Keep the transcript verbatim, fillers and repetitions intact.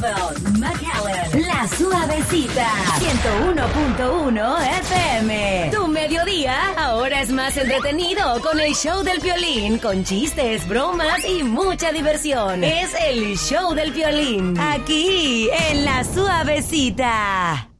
Campbell, McAllen, La Suavecita, ciento uno punto uno F M. Tu mediodía ahora es más entretenido con el show del Piolín, con chistes, bromas y mucha diversión. Es el show del Piolín, aquí en La Suavecita.